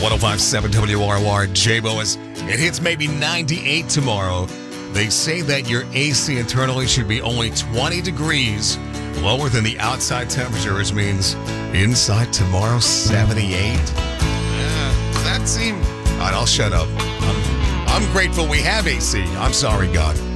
1057 WROR J-Boas. It hits maybe 98 tomorrow. They say that your AC internally should be only 20 degrees lower than the outside temperature, which means inside tomorrow 78. That seemed... All right, I'll shut up. I'm grateful we have AC. I'm sorry, God.